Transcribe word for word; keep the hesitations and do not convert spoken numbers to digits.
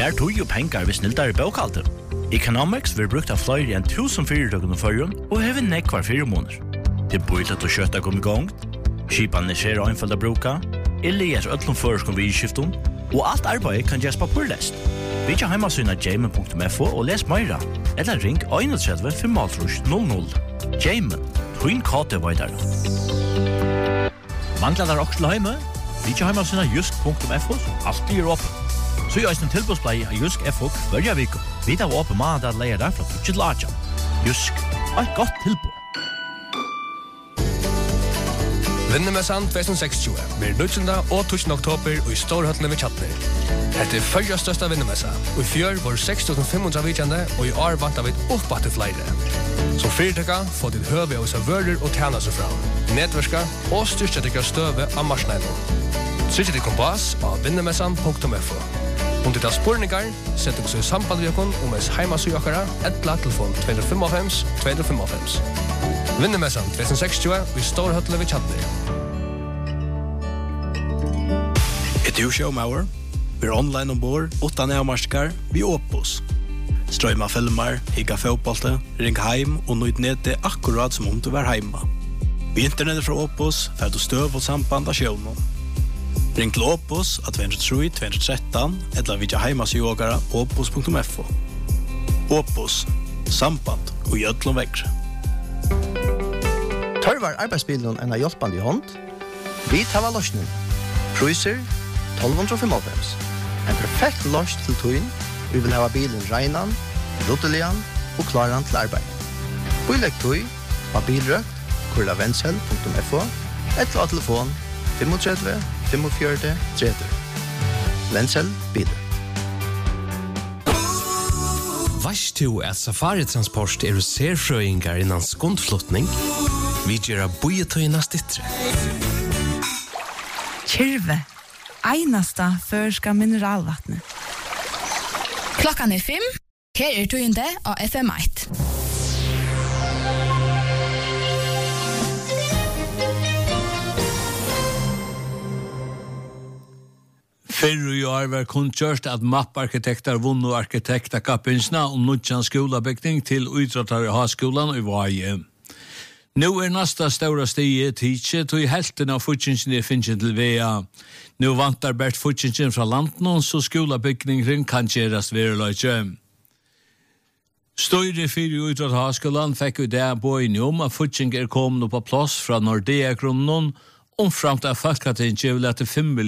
Spær tog og penger ved snilldare bokhalter. Economics vil brukt av flere enn tusen fyrirtøkene førjen og hever nekvar fire måneder. Det er bøylet og kjøttet kom i gang, skipene skjer og innfølt av bruka, eller gjør øtlom føreskom ved skiften, og alt arbeid kan gjøres på purlest. Vi kan heimasyna jamen punktum f o og les meira, eller ring tre ett fem null null. Jamen, Twin Kate Vaidar. Manglar der også heime? Vi kan heimasyna jusk punktum f o, alltid er åpen. Så gjør jeg en tilbudsblei av Jusk F O hver vik. Vi tar åpen mandag at leier der fra Tutsi Laja. Jusk, et godt tilbud. Vinnemessan tjuetusen seksogtjúgu blir nítjánda og tusen oktober og i Storhøttene ved Tjatner. Dette er fyrja største vinnemessa, og i fjør var seks tusen fem hundre vidjande, og i år vant av et oppbatt til flere. Som fyrtøkka får ditt høve av seg vører og tjena seg fra, nedverska og styrke til støve av marsneinen. Trykk til kompass av vinnemessan punktum f o. Om det er spurningar, sett dere så i samband med dere om ens heimasøkere, etla telefon to fem fem to fem fem. Vinnemessan tjuetusen seksogtjúgu i Storhøttene ved Tjatner. Et du showmauer? Vi er online ombord, utan avmarskar, vi Opus. Strøyma filmer, higga fotbollte, ring heim og nøyd nede akkurat som om du var heima. Vi internettet fra Opus, fer du støv og samband av sjøvnen. Ring til Opus av to tre tre to tre tre eller vidja heimasjogara opus punktum f o. Opus, samband og gjødlom vekkre. Tørvar arbeidsbilen enn av hjelpande i hånd? Vi tar av løsning. Priser tolv fem fem. En perfekt løs til tøyen. Vi vil ha bilen regnan, ruttelian og klaran til arbeid. Bilegg tøy, av bilrøkt, kurla vensel punktum f o, eller av telefon tre fem fem fire tre tre. Vensel biler. Vast du at Safari-transport er serfrøyngar innan skundflutning? Vi gjør bøyetøyna stittre. Kyrve, einasta førska mineralvattnet. Klokkan er fem, her er tøyende av F M ett. Fyrr i år var kun kjørst at mapparkitekter vunno arkitektakappinsna om nutjan skolabygning til Uidrattar Haskolan i Vaje. Nå er nasta stora stige tidse, tog helten av futsinsen er finnes til vea. Nå vantar bert futsinsen fra landen, så skolabygningen kan kjerast vereløyke. Støyre fyrir Uidrattar Haskolan fikk jo det bøyne om at futsing er kommet på plass fra Nordea-kronen, omframt av Falkatinge vil etter fem